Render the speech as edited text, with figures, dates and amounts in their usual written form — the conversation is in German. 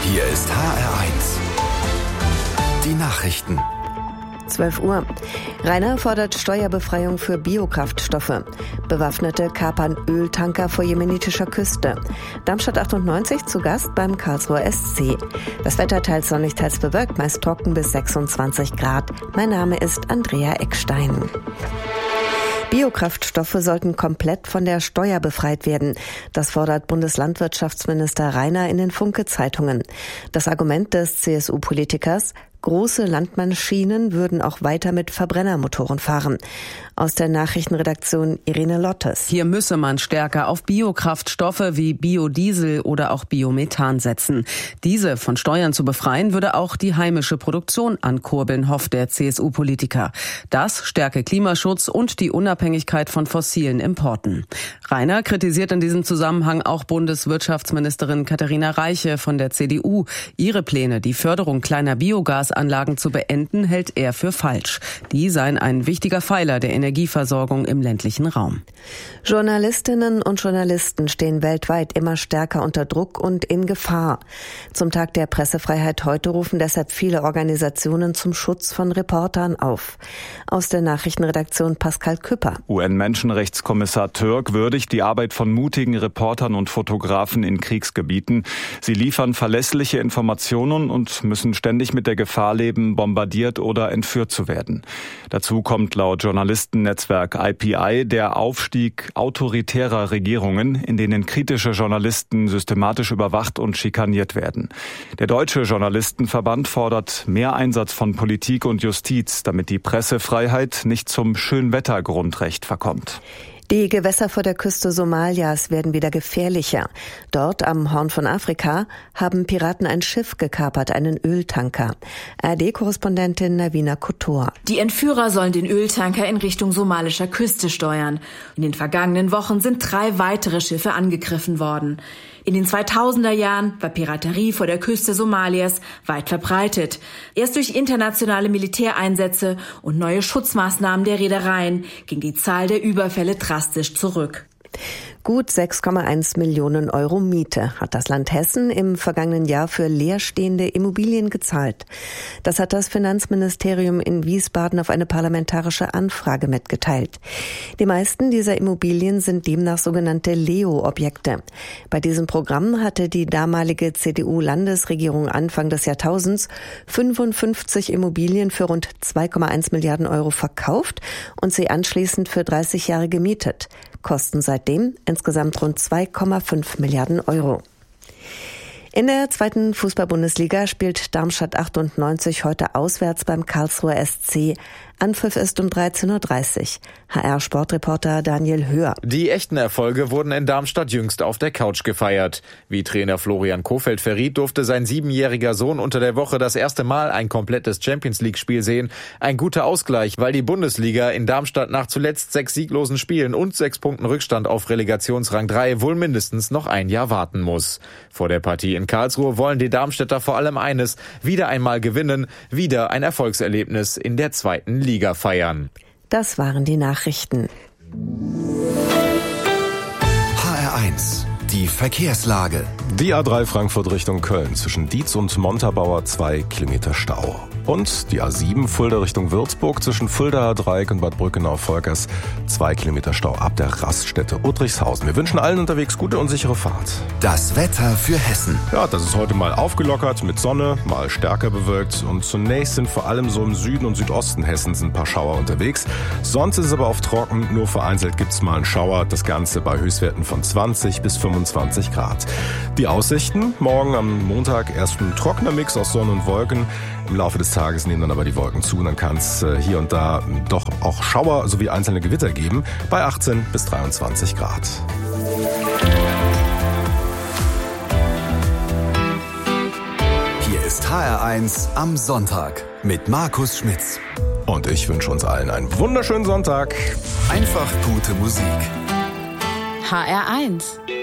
Hier ist HR1. Die Nachrichten. 12 Uhr. Rainer fordert Steuerbefreiung für Biokraftstoffe. Bewaffnete kapern Öltanker vor jemenitischer Küste. Darmstadt 98 zu Gast beim Karlsruher SC. Das Wetter teils sonnig, teils bewölkt, meist trocken bis 26 Grad. Mein Name ist Andrea Eckstein. Biokraftstoffe sollten komplett von der Steuer befreit werden. Das fordert Bundeslandwirtschaftsminister Rainer in den Funke-Zeitungen. Das Argument des CSU-Politikers: große Landmaschinen würden auch weiter mit Verbrennermotoren fahren. Aus der Nachrichtenredaktion Irene Lottes. Hier müsse man stärker auf Biokraftstoffe wie Biodiesel oder auch Biomethan setzen. Diese von Steuern zu befreien, würde auch die heimische Produktion ankurbeln, hofft der CSU-Politiker. Das stärke Klimaschutz und die Unabhängigkeit von fossilen Importen. Rainer kritisiert in diesem Zusammenhang auch Bundeswirtschaftsministerin Katharina Reiche von der CDU. Ihre Pläne, die Förderung kleiner Biogasanlagen zu beenden, hält er für falsch. Die seien ein wichtiger Pfeiler der Energieversorgung im ländlichen Raum. Journalistinnen und Journalisten stehen weltweit immer stärker unter Druck und in Gefahr. Zum Tag der Pressefreiheit heute rufen deshalb viele Organisationen zum Schutz von Reportern auf. Aus der Nachrichtenredaktion Pascal Küpper. UN-Menschenrechtskommissar Türk würdigt die Arbeit von mutigen Reportern und Fotografen in Kriegsgebieten. Sie liefern verlässliche Informationen und müssen ständig mit der Gefahr leben, bombardiert oder entführt zu werden. Dazu kommt laut Journalistennetzwerk IPI der Aufstieg autoritärer Regierungen, in denen kritische Journalisten systematisch überwacht und schikaniert werden. Der Deutsche Journalistenverband fordert mehr Einsatz von Politik und Justiz, damit die Pressefreiheit nicht zum Schönwettergrundrecht verkommt. Die Gewässer vor der Küste Somalias werden wieder gefährlicher. Dort am Horn von Afrika haben Piraten ein Schiff gekapert, einen Öltanker. ARD-Korrespondentin Navina Kotor. Die Entführer sollen den Öltanker in Richtung somalischer Küste steuern. In den vergangenen Wochen sind 3 weitere Schiffe angegriffen worden. In den 2000er Jahren war Piraterie vor der Küste Somalias weit verbreitet. Erst durch internationale Militäreinsätze und neue Schutzmaßnahmen der Reedereien ging die Zahl der Überfälle drastisch zurück. Gut 6,1 Millionen Euro Miete hat das Land Hessen im vergangenen Jahr für leerstehende Immobilien gezahlt. Das hat das Finanzministerium in Wiesbaden auf eine parlamentarische Anfrage mitgeteilt. Die meisten dieser Immobilien sind demnach sogenannte Leo-Objekte. Bei diesem Programm hatte die damalige CDU-Landesregierung Anfang des Jahrtausends 55 Immobilien für rund 2,1 Milliarden Euro verkauft und sie anschließend für 30 Jahre gemietet. Kosten seitdem insgesamt rund 2,5 Milliarden Euro. In der 2. Fußball-Bundesliga spielt Darmstadt 98 heute auswärts beim Karlsruher SC. Anpfiff ist um 13.30 Uhr. HR-Sportreporter Daniel Höher. Die echten Erfolge wurden in Darmstadt jüngst auf der Couch gefeiert. Wie Trainer Florian Kohfeldt verriet, durfte sein 7-jähriger Sohn unter der Woche das erste Mal ein komplettes Champions-League-Spiel sehen. Ein guter Ausgleich, weil die Bundesliga in Darmstadt nach zuletzt 6 sieglosen Spielen und 6 Punkten Rückstand auf Relegationsrang 3 wohl mindestens noch ein Jahr warten muss. Vor der Partie in Karlsruhe wollen die Darmstädter vor allem eines: wieder einmal gewinnen, wieder ein Erfolgserlebnis in der 2. Liga feiern. Das waren die Nachrichten. HR1, die Verkehrslage. Die A3 Frankfurt Richtung Köln zwischen Dietz und Montabaur 2 Kilometer Stau. Und die A7 Fulda Richtung Würzburg zwischen Fuldaer Dreieck und Bad Brückenau-Volkers 2 Kilometer Stau ab der Raststätte Uttrichshausen. Wir wünschen allen unterwegs gute und sichere Fahrt. Das Wetter für Hessen. Ja, das ist heute mal aufgelockert mit Sonne, mal stärker bewölkt. Und zunächst sind vor allem so im Süden und Südosten Hessens ein paar Schauer unterwegs. Sonst ist es aber oft trocken, nur vereinzelt gibt es mal einen Schauer. Das Ganze bei Höchstwerten von 20 bis 25 Grad. Die Aussichten: morgen am Montag erst ein trockener Mix aus Sonne und Wolken. Im Laufe des Tages nehmen dann aber die Wolken zu und dann kann es hier und da doch auch Schauer sowie einzelne Gewitter geben bei 18 bis 23 Grad. Hier ist HR1 am Sonntag mit Markus Schmitz. Und ich wünsche uns allen einen wunderschönen Sonntag. Einfach gute Musik. HR1